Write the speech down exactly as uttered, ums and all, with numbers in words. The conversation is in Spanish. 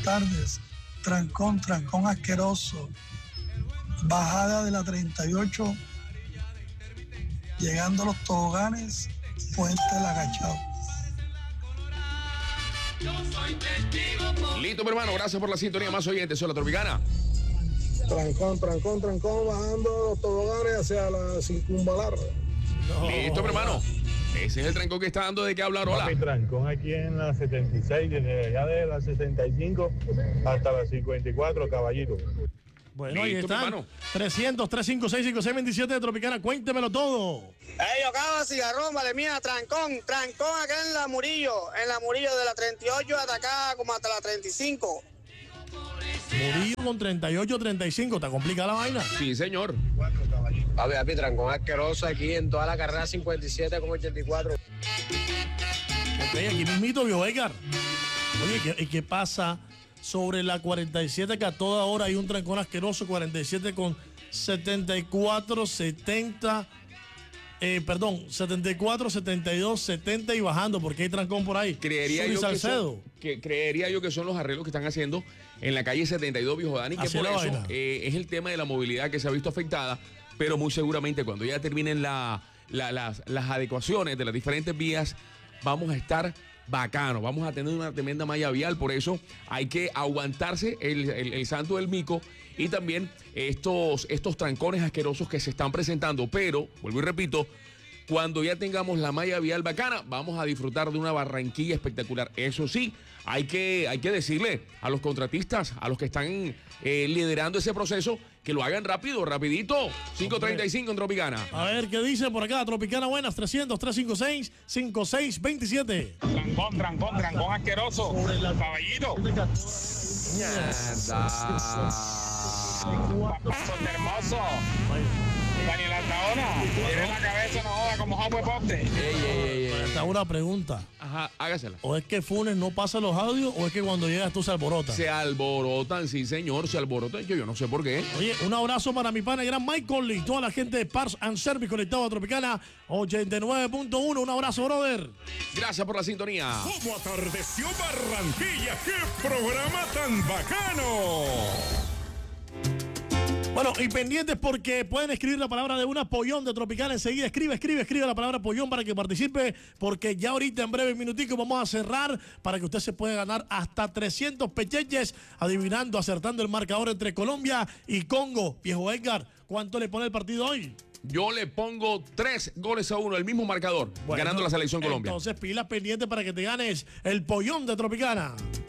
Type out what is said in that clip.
tardes. Trancón, trancón asqueroso. Bajada de la treinta y ocho, llegando a los toboganes, Puente del Agachado. Listo, mi hermano, gracias por la sintonía. Más oyentes, soy la Tropicana. Trancón, trancón, trancón, bajando los toboganes hacia la circunvalar. No. Listo, mi hermano. Ese es el trancón que está dando de qué hablar. Hola. Mi trancón aquí en la setenta y seis, desde allá de la setenta y cinco hasta la cincuenta y cuatro, caballito. Bueno, ahí están. trescientos, trescientos cincuenta y seis, cincuenta y seis veintisiete de Tropicana. Cuéntemelo todo. Ey, yo acabo de cigarrón, vale mía, trancón, trancón acá en la Murillo, en la Murillo de la treinta y ocho hasta acá como hasta la treinta y cinco. Murillo con treinta y ocho, treinta y cinco, ¿te complica la vaina? Sí, señor. Papi, papi, trancón asqueroso aquí en toda la carrera cincuenta y siete con ochenta y cuatro. Ok, aquí mismito, viejo Edgar. Oye, ¿qué, ¿y qué pasa sobre la cuarenta y siete, que a toda hora hay un trancón asqueroso? Cuarenta y siete con setenta y cuatro, setenta, eh, perdón, setenta y cuatro, setenta y dos, setenta y bajando, porque hay trancón por ahí. Creería yo que, son, que creería yo que son los arreglos que están haciendo en la calle setenta y dos, viejo Dani, que Así por la eso vaina. eh, es el tema de la movilidad que se ha visto afectada, pero muy seguramente cuando ya terminen la, la, las, las adecuaciones de las diferentes vías, vamos a estar bacano, vamos a tener una tremenda malla vial. Por eso hay que aguantarse el, el, el santo del mico y también estos, estos trancones asquerosos que se están presentando. Pero, vuelvo y repito, cuando ya tengamos la malla vial bacana, vamos a disfrutar de una Barranquilla espectacular. Eso sí, hay que, hay que decirle a los contratistas, a los que están eh, liderando ese proceso, que lo hagan rápido, rapidito. cinco treinta y cinco en Tropicana. A ver, ¿qué dice por acá? Tropicana buenas, trescientos, trescientos cincuenta y seis, cincuenta y seis veintisiete. Trancón, trancón, trancón asqueroso. Caballito. Son hermoso. Daniel Altaona, tiene la cabeza, no joda, como Home Poste. Ey, ey, ey, ey. Esta es una pregunta. Ajá, hágasela. ¿O es que Funes no pasa los audios o es que cuando llegas tú se alborotas? Se alborotan, sí, señor, se alborotan. Yo, yo no sé por qué. Oye, un abrazo para mi pana, gran Michael y toda la gente de Parts and Service conectado a Tropicana ochenta y nueve punto uno. Un abrazo, brother. Gracias por la sintonía. ¿Cómo atardeció Barranquilla? ¡Qué programa tan bacano! Bueno, y pendientes porque pueden escribir la palabra de una pollón de Tropicana enseguida. Escribe, escribe, escribe la palabra pollón para que participe, porque ya ahorita en breve minutico vamos a cerrar para que usted se pueda ganar hasta trescientos pecheches adivinando, acertando el marcador entre Colombia y Congo. Viejo Edgar, ¿cuánto le pone el partido hoy? Yo le pongo tres goles a uno, el mismo marcador, bueno, ganando la selección Colombia. Entonces, pilas pendientes para que te ganes el pollón de Tropicana.